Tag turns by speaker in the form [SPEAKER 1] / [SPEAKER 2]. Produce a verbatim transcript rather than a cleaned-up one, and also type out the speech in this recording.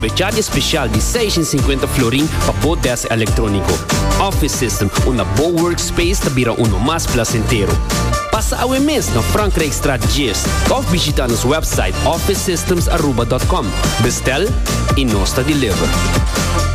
[SPEAKER 1] Vechade especial de seiscentos e cinquenta florin para bodes eletrônico. Office System, uma boa workspace que vira um mais placentero. Passa ao mês na Frankrijkstraat Gist ou visita nosso website office systems arroba dot com. Bestel e nós te deliver.